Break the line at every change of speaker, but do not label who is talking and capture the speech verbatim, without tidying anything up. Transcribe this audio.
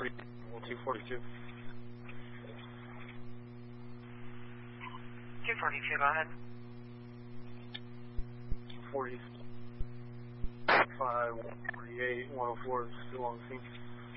two forty-two.
two forty-two, go ahead.
forty-five, one forty-eight, one oh four is still on the scene.